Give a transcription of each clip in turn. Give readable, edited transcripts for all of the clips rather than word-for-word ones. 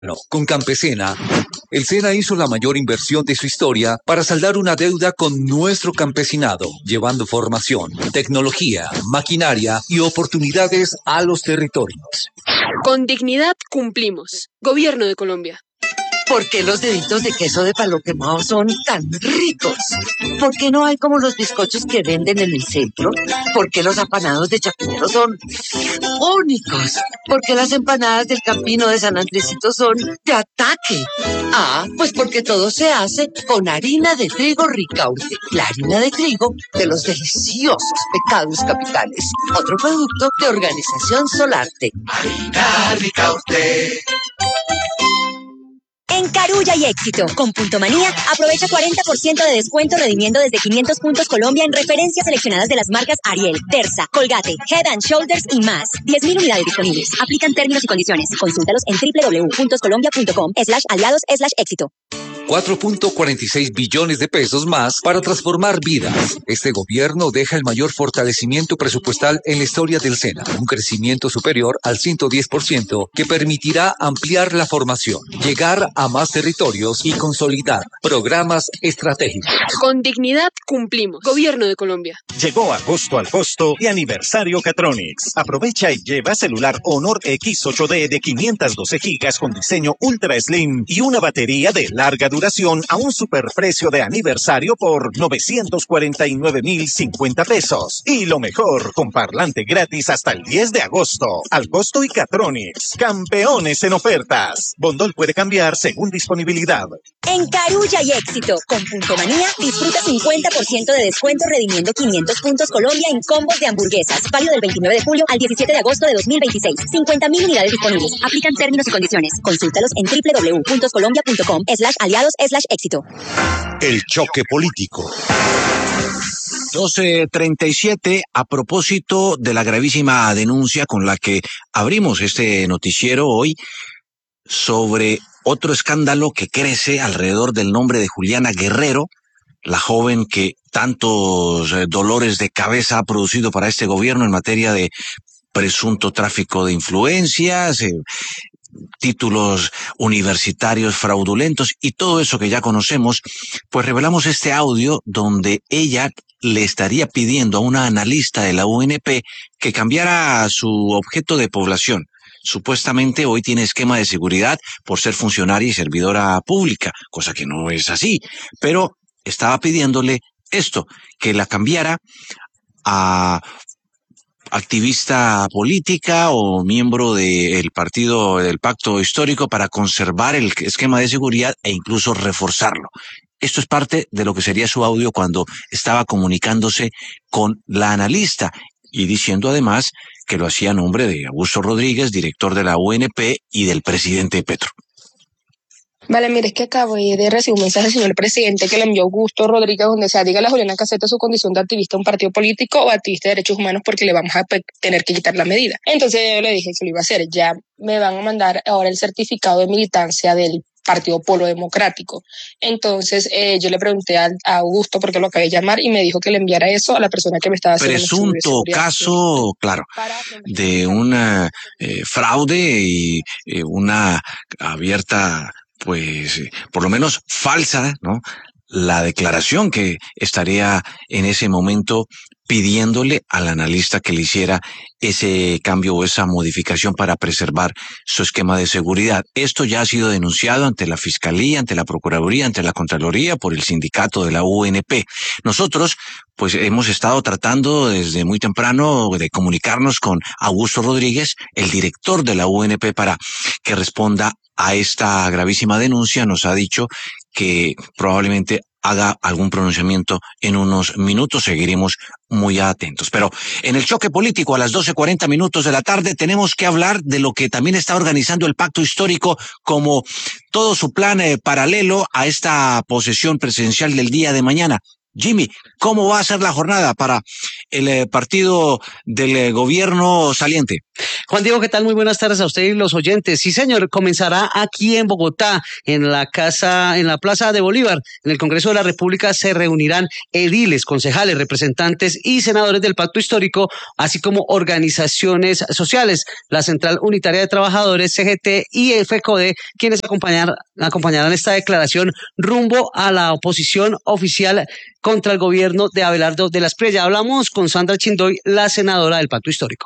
No, con Campesina, el SENA hizo la mayor inversión de su historia para saldar una deuda con nuestro campesinado, llevando formación, tecnología, maquinaria y oportunidades a los territorios. Con dignidad cumplimos. Gobierno de Colombia. ¿Por qué los deditos de queso de palo quemado son tan ricos? ¿Por qué no hay como los bizcochos que venden en el centro? ¿Por qué los apanados de Chapinero son únicos? ¿Por qué las empanadas del Campino de San Andresito son de ataque? Ah, pues porque todo se hace con harina de trigo Ricaurte, la harina de trigo de los deliciosos Pecados Capitales. Otro producto de Organización Solarte. Harina Ricaurte. En Carulla y Éxito, con Punto Manía, aprovecha 40% de descuento redimiendo desde 500 puntos Colombia en referencias seleccionadas de las marcas Ariel, Terza, Colgate, Head & Shoulders y más. 10.000 unidades disponibles. Aplican términos y condiciones. Consúltalos en www.colombia.com/aliados/éxito. 4.46 billones de pesos más para transformar vidas. Este gobierno deja el mayor fortalecimiento presupuestal en la historia del SENA, un crecimiento superior al 110% que permitirá ampliar la formación, llegar a más territorios y consolidar programas estratégicos. Con dignidad cumplimos. Gobierno de Colombia. Llegó agosto al costo y aniversario Catronics. Aprovecha y lleva celular Honor X8D de 512 GB con diseño Ultra Slim y una batería de larga duración a un superprecio de aniversario por 949.050 pesos. Y lo mejor, con parlante gratis hasta el 10 de agosto. Al costo y Catronics, campeones en ofertas. Bondol puede cambiar según disponibilidad. En Carulla y Éxito, con Punto Manía, disfruta 50% de descuento redimiendo 500 puntos Colombia en combos de hamburguesas. Válido del 29 de julio al 17 de agosto de 2026. 50.000 unidades disponibles. Aplican términos y condiciones. Consúltalos en www.colombia.com/aliados/éxito. El choque político. 12:37, a propósito de la gravísima denuncia con la que abrimos este noticiero hoy sobre otro escándalo que crece alrededor del nombre de Juliana Guerrero, la joven que tantos dolores de cabeza ha producido para este gobierno en materia de presunto tráfico de influencias, títulos universitarios fraudulentos y todo eso que ya conocemos. Pues revelamos este audio donde ella le estaría pidiendo a una analista de la UNP que cambiara su objeto de población. Supuestamente hoy tiene esquema de seguridad por ser funcionaria y servidora pública, cosa que no es así, pero estaba pidiéndole esto, que la cambiara a activista política o miembro del partido del Pacto Histórico para conservar el esquema de seguridad e incluso reforzarlo. Esto es parte de lo que sería su audio cuando estaba comunicándose con la analista y diciendo además que lo hacía a nombre de Augusto Rodríguez, director de la UNP y del presidente Petro. Vale, mire, es que acabo de recibir un mensaje del señor presidente que le envió Augusto Rodríguez donde se diga a Juliana que acepte su condición de activista de un partido político o activista de derechos humanos porque le vamos a tener que quitar la medida. Entonces yo le dije que lo iba a hacer. Ya me van a mandar ahora el certificado de militancia del Partido Polo Democrático. Entonces yo le pregunté a Augusto porque lo acabé de llamar y me dijo que le enviara eso a la persona que me estaba haciendo presunto caso, claro, de un fraude y una abierta, pues, por lo menos falsa, ¿no? La declaración que estaría en ese momento pidiéndole al analista que le hiciera ese cambio o esa modificación para preservar su esquema de seguridad. Esto ya ha sido denunciado ante la Fiscalía, ante la Procuraduría, ante la Contraloría, por el sindicato de la UNP. Nosotros, pues, hemos estado tratando desde muy temprano de comunicarnos con Augusto Rodríguez, el director de la UNP, para que responda a esta gravísima denuncia. Nos ha dicho que probablemente haga algún pronunciamiento en unos minutos. Seguiremos muy atentos. Pero en el choque político a las 12:40 de la tarde tenemos que hablar de lo que también está organizando el Pacto Histórico como todo su plan paralelo a esta posesión presidencial del día de mañana. Jimmy, ¿cómo va a ser la jornada para el partido del gobierno saliente? Juan Diego, ¿qué tal? Muy buenas tardes a usted y los oyentes. Sí, señor, comenzará aquí en Bogotá, en la Plaza de Bolívar. En el Congreso de la República se reunirán ediles, concejales, representantes y senadores del Pacto Histórico, así como organizaciones sociales, la Central Unitaria de Trabajadores, CGT y el FECODE, quienes acompañarán esta declaración rumbo a la oposición oficial contra el gobierno de Abelardo de la Espriella. Hablamos con Sandra Chindoy, la senadora del Pacto Histórico.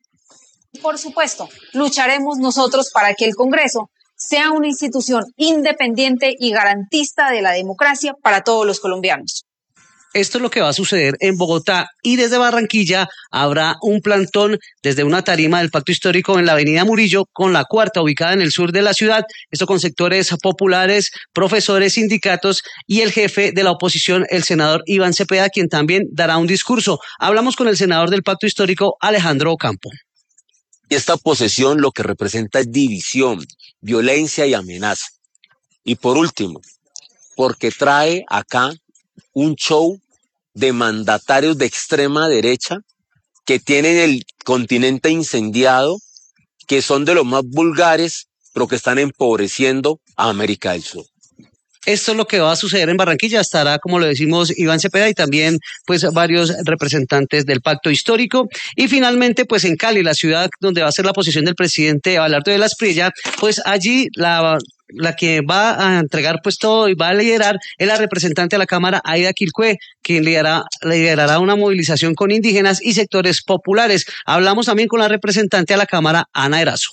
Por supuesto, lucharemos nosotros para que el Congreso sea una institución independiente y garantista de la democracia para todos los colombianos. Esto es lo que va a suceder en Bogotá, y desde Barranquilla habrá un plantón desde una tarima del Pacto Histórico en la avenida Murillo, con la cuarta ubicada en el sur de la ciudad, esto con sectores populares, profesores, sindicatos y el jefe de la oposición, el senador Iván Cepeda, quien también dará un discurso. Hablamos con el senador del Pacto Histórico, Alejandro Ocampo. Y esta posesión lo que representa es división, violencia y amenaza. Y por último, porque trae acá un show de mandatarios de extrema derecha que tienen el continente incendiado, que son de los más vulgares, pero que están empobreciendo a América del Sur. Esto es lo que va a suceder en Barranquilla. Estará, como lo decimos, Iván Cepeda y también pues varios representantes del Pacto Histórico. Y finalmente, pues en Cali, la ciudad donde va a ser la posición del presidente Abelardo de la Espriella, pues allí la que va a entregar pues todo y va a liderar es la representante de la Cámara, Aida Quilcue, quien liderará una movilización con indígenas y sectores populares. Hablamos también con la representante de la Cámara, Ana Erazo.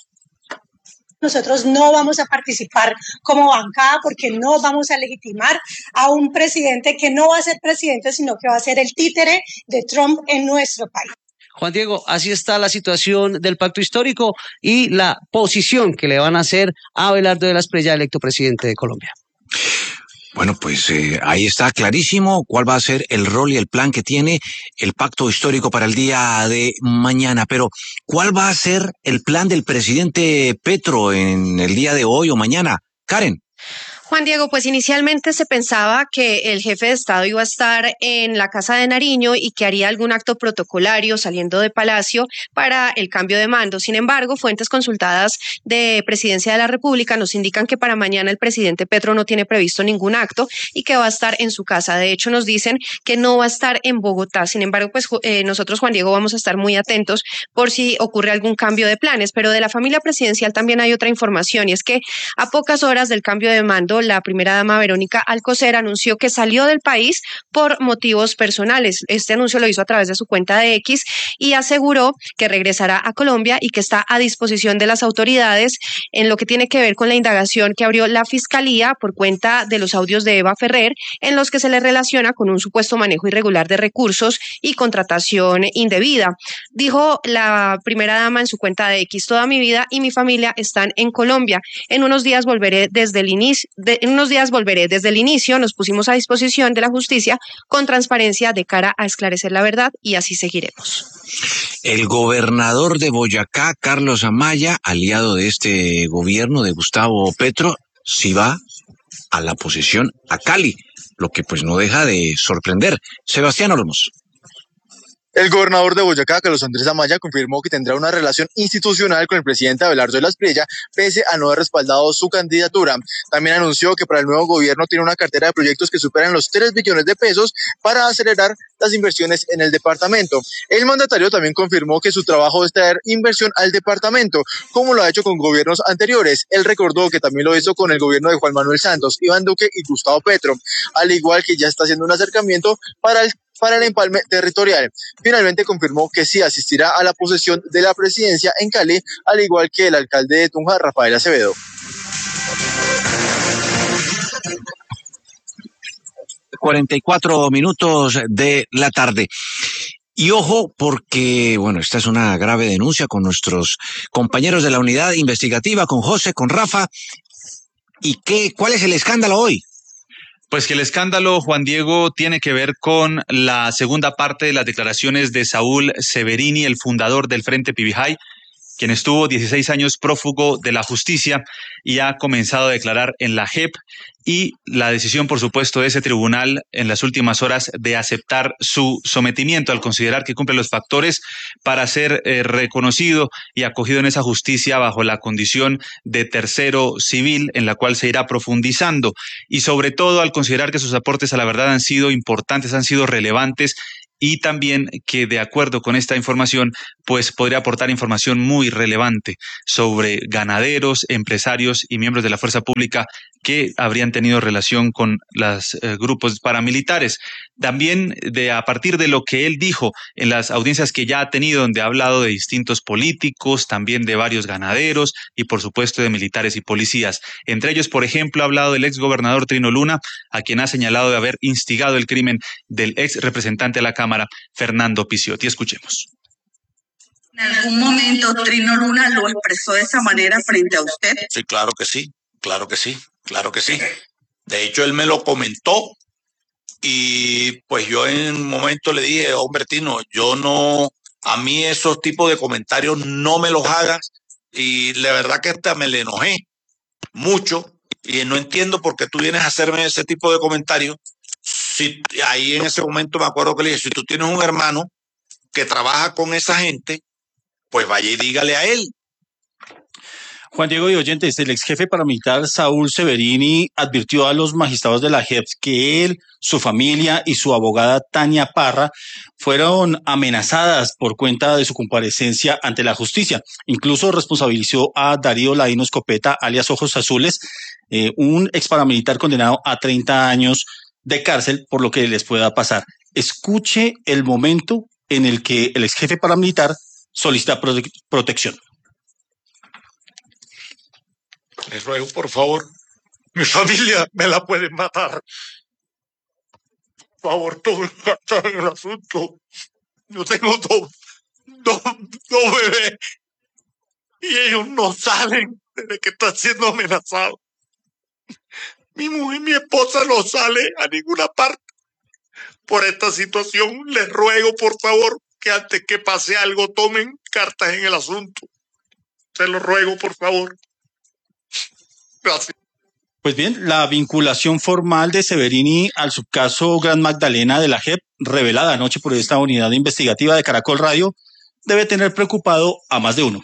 Nosotros no vamos a participar como bancada porque no vamos a legitimar a un presidente que no va a ser presidente, sino que va a ser el títere de Trump en nuestro país. Juan Diego, así está la situación del Pacto Histórico y la posición que le van a hacer a Abelardo de la Espriella, electo presidente de Colombia. Bueno, pues ahí está clarísimo cuál va a ser el rol y el plan que tiene el Pacto Histórico para el día de mañana. Pero, ¿cuál va a ser el plan del presidente Petro en el día de hoy o mañana? Karen. Juan Diego, pues inicialmente se pensaba que el jefe de Estado iba a estar en la Casa de Nariño y que haría algún acto protocolario saliendo de Palacio para el cambio de mando. Sin embargo, fuentes consultadas de Presidencia de la República nos indican que para mañana el presidente Petro no tiene previsto ningún acto y que va a estar en su casa. De hecho, nos dicen que no va a estar en Bogotá. Sin embargo, pues nosotros, Juan Diego, vamos a estar muy atentos por si ocurre algún cambio de planes. Pero de la familia presidencial también hay otra información, y es que a pocas horas del cambio de mando, la primera dama Verónica Alcocer anunció que salió del país por motivos personales. Este anuncio lo hizo a través de su cuenta de X y aseguró que regresará a Colombia y que está a disposición de las autoridades en lo que tiene que ver con la indagación que abrió la Fiscalía por cuenta de los audios de Eva Ferrer, en los que se le relaciona con un supuesto manejo irregular de recursos y contratación indebida. Dijo la primera dama en su cuenta de X: toda mi vida y mi familia están en Colombia. En unos días volveré desde el inicio. Nos pusimos a disposición de la justicia con transparencia de cara a esclarecer la verdad, y así seguiremos. El gobernador de Boyacá, Carlos Amaya, aliado de este gobierno de Gustavo Petro, sí va a la posesión a Cali, lo que pues no deja de sorprender. Sebastián Olmos. El gobernador de Boyacá, Carlos Andrés Amaya, confirmó que tendrá una relación institucional con el presidente Abelardo de la Espriella, pese a no haber respaldado su candidatura. También anunció que para el nuevo gobierno tiene una cartera de proyectos que superan los 3 billones de pesos para acelerar las inversiones en el departamento. El mandatario también confirmó que su trabajo es traer inversión al departamento, como lo ha hecho con gobiernos anteriores. Él recordó que también lo hizo con el gobierno de Juan Manuel Santos, Iván Duque y Gustavo Petro, al igual que ya está haciendo un acercamiento para el empalme territorial. Finalmente confirmó que sí asistirá a la posesión de la presidencia en Cali, al igual que el alcalde de Tunja, Rafael Acevedo. 44 minutos de la tarde. Y ojo, porque, bueno, esta es una grave denuncia con nuestros compañeros de la unidad investigativa, con José, con Rafa. ¿Y cuál es el escándalo hoy? Pues que el escándalo, Juan Diego, tiene que ver con la segunda parte de las declaraciones de Saúl Severini, el fundador del Frente Pibijay, quien estuvo 16 años prófugo de la justicia y ha comenzado a declarar en la JEP, y la decisión, por supuesto, de ese tribunal en las últimas horas de aceptar su sometimiento al considerar que cumple los factores para ser reconocido y acogido en esa justicia bajo la condición de tercero civil, en la cual se irá profundizando, y sobre todo al considerar que sus aportes a la verdad han sido importantes, han sido relevantes, y también que, de acuerdo con esta información, pues podría aportar información muy relevante sobre ganaderos, empresarios y miembros de la fuerza pública que habrían tenido relación con los grupos paramilitares. También a partir de lo que él dijo en las audiencias que ya ha tenido, donde ha hablado de distintos políticos, también de varios ganaderos y por supuesto de militares y policías. Entre ellos, por ejemplo, ha hablado del exgobernador Trino Luna, a quien ha señalado de haber instigado el crimen del ex representante de la Cámara, Fernando Pisciotti. Escuchemos. ¿En algún momento Trino Luna lo expresó de esa manera frente a usted? Sí, claro que sí, claro que sí, claro que sí. De hecho, él me lo comentó y pues yo en un momento le dije, hombre Trino, yo no, a mí esos tipos de comentarios no me los hagas, y la verdad que hasta me le enojé mucho y no entiendo por qué tú vienes a hacerme ese tipo de comentarios. Si ahí en ese momento me acuerdo que le dije, si tú tienes un hermano que trabaja con esa gente, pues vaya y dígale a él. Juan Diego y oyentes, el ex jefe paramilitar Saúl Severini advirtió a los magistrados de la JEP que él, su familia y su abogada Tania Parra fueron amenazadas por cuenta de su comparecencia ante la justicia. Incluso responsabilizó a Darío Ladino Escopeta, alias Ojos Azules, un ex paramilitar condenado a 30 años de cárcel por lo que les pueda pasar. Escuche el momento en el que el ex jefe paramilitar solicita protección. Les ruego, por favor, mi familia me la pueden matar. Por favor, tomen cartas en el asunto. Yo tengo dos bebés y ellos no salen desde que están siendo amenazados. Mi mujer, mi esposa no sale a ninguna parte por esta situación. Les ruego, por favor, que antes que pase algo tomen cartas en el asunto. Se lo ruego, por favor. Gracias. Pues bien, la vinculación formal de Severini al subcaso Gran Magdalena de la JEP, revelada anoche por esta unidad investigativa de Caracol Radio, debe tener preocupado a más de uno.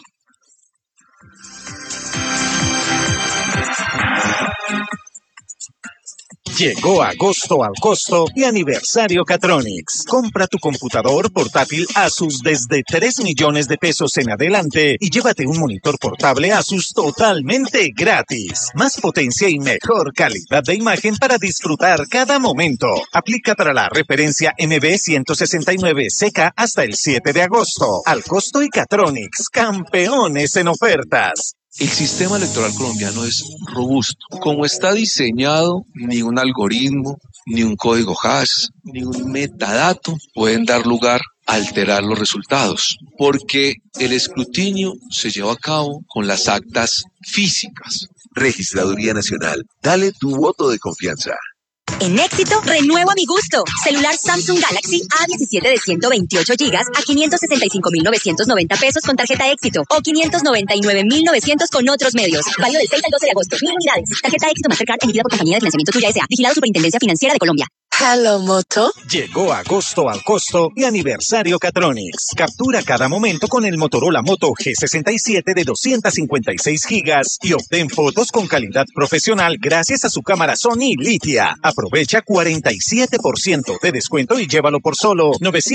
Llegó agosto al costo y aniversario Catronics. Compra tu computador portátil Asus desde 3 millones de pesos en adelante y llévate un monitor portable Asus totalmente gratis. Más potencia y mejor calidad de imagen para disfrutar cada momento. Aplica para la referencia MB169CK hasta el 7 de agosto. Al costo y Catronics, campeones en ofertas. El sistema electoral colombiano es robusto. Como está diseñado, ni un algoritmo, ni un código hash, ni un metadato pueden dar lugar a alterar los resultados, porque el escrutinio se lleva a cabo con las actas físicas. Registraduría Nacional, dale tu voto de confianza. En Éxito, renuevo a mi gusto. Celular Samsung Galaxy A17 de 128 GB a 565.990 pesos con tarjeta Éxito o 599.900 con otros medios. Válido del 6 al 12 de agosto. 1.000 unidades. Tarjeta Éxito Mastercard emitida por Compañía de Financiamiento Tuya S.A. Vigilado Superintendencia Financiera de Colombia. Hello Moto. Llegó agosto al costo y aniversario Catronics. Captura cada momento con el Motorola Moto G67 de 256 gigas y obtén fotos con calidad profesional gracias a su cámara Sony Litia. Aprovecha 47% de descuento y llévalo por solo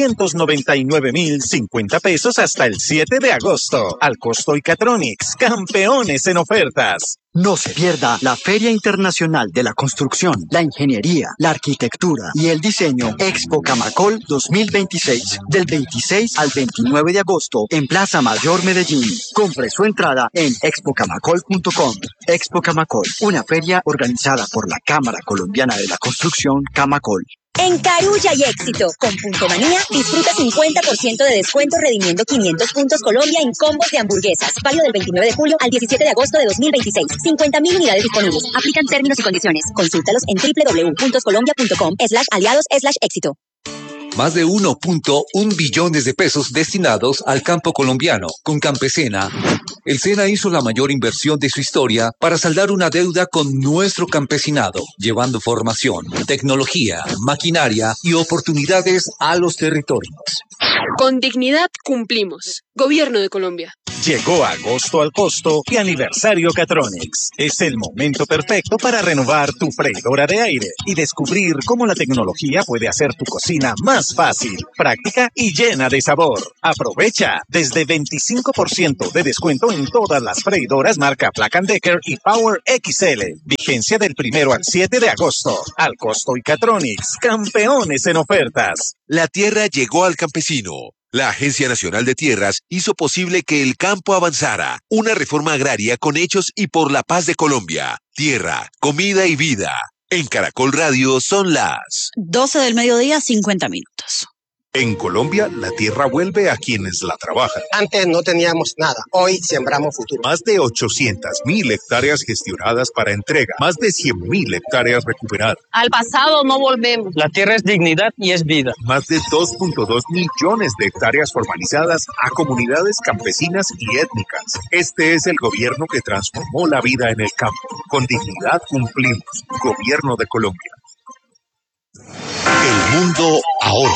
999.050 pesos hasta el 7 de agosto. Al costo y Catronics, campeones en ofertas. No se pierda la Feria Internacional de la Construcción, la Ingeniería, la Arquitectura y el Diseño Expo Camacol 2026, del 26 al 29 de agosto en Plaza Mayor Medellín. Compre su entrada en expocamacol.com. Expo Camacol, una feria organizada por la Cámara Colombiana de la Construcción, Camacol. En Carulla y Éxito, con Punto Manía, disfruta 50% de descuento redimiendo 500 puntos Colombia en combos de hamburguesas. Válido del 29 de julio al 17 de agosto de 2026. 50.000 unidades disponibles. Aplican términos y condiciones. Consúltalos en www.colombia.com/aliados/éxito. Más de 1.1 billones de pesos destinados al campo colombiano. Con Campesina, el SENA hizo la mayor inversión de su historia para saldar una deuda con nuestro campesinado, llevando formación, tecnología, maquinaria y oportunidades a los territorios. Con dignidad cumplimos. Gobierno de Colombia. Llegó agosto al costo y aniversario Catronics. Es el momento perfecto para renovar tu freidora de aire y descubrir cómo la tecnología puede hacer tu cocina más fácil, práctica y llena de sabor. Aprovecha desde 25% de descuento en todas las freidoras marca Black & Decker y Power XL. Vigencia del 1 al 7 de agosto. Al costo y Catronics, campeones en ofertas. La tierra llegó al campesino. La Agencia Nacional de Tierras hizo posible que el campo avanzara. Una reforma agraria con hechos y por la paz de Colombia. Tierra, comida y vida. En Caracol Radio son las 12 del mediodía, 50 minutos. En Colombia, la tierra vuelve a quienes la trabajan. Antes no teníamos nada, hoy sembramos futuro. Más de 800.000 hectáreas gestionadas para entrega, más de 100.000 hectáreas recuperadas. Al pasado no volvemos. La tierra es dignidad y es vida. Más de 2.2 millones de hectáreas formalizadas a comunidades campesinas y étnicas. Este es el gobierno que transformó la vida en el campo. Con dignidad cumplimos. Gobierno de Colombia. El mundo ahora.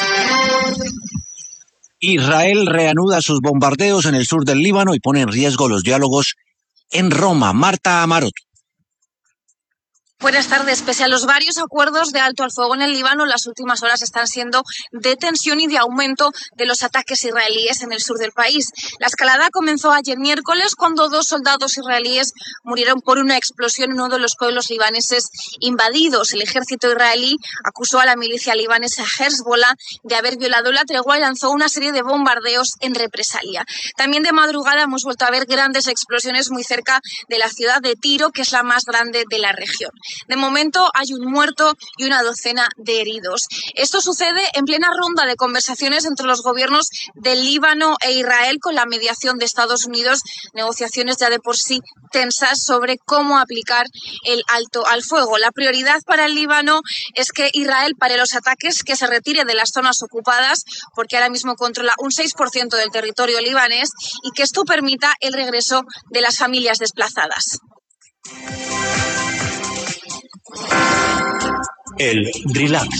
Israel reanuda sus bombardeos en el sur del Líbano y pone en riesgo los diálogos en Roma. Marta Amarot. Buenas tardes. Pese a los varios acuerdos de alto al fuego en el Líbano, las últimas horas están siendo de tensión y de aumento de los ataques israelíes en el sur del país. La escalada comenzó ayer miércoles cuando 2 soldados israelíes murieron por una explosión en uno de los pueblos libaneses invadidos. El ejército israelí acusó a la milicia libanesa Hezbollah de haber violado la tregua y lanzó una serie de bombardeos en represalia. También de madrugada hemos vuelto a ver grandes explosiones muy cerca de la ciudad de Tiro, que es la más grande de la región. De momento hay un muerto y una docena de heridos. Esto sucede en plena ronda de conversaciones entre los gobiernos del Líbano e Israel con la mediación de Estados Unidos, negociaciones ya de por sí tensas sobre cómo aplicar el alto al fuego. La prioridad para el Líbano es que Israel pare los ataques, que se retire de las zonas ocupadas, porque ahora mismo controla un 6% del territorio libanés, y que esto permita el regreso de las familias desplazadas. El relax.